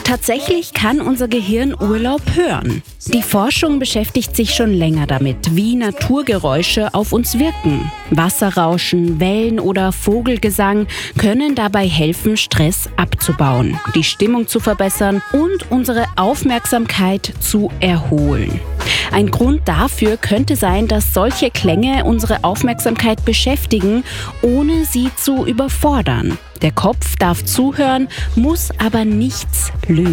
Tatsächlich kann unser Gehirn Urlaub hören. Die Forschung beschäftigt sich schon länger damit, wie Naturgeräusche auf uns wirken. Wasserrauschen, Wellen oder Vogelgesang können dabei helfen, Stress abzubauen, die Stimmung zu verbessern und unsere Aufmerksamkeit zu erholen. Ein Grund dafür könnte sein, dass solche Klänge unsere Aufmerksamkeit beschäftigen, ohne sie zu überfordern. Der Kopf darf zuhören, muss aber nichts lösen.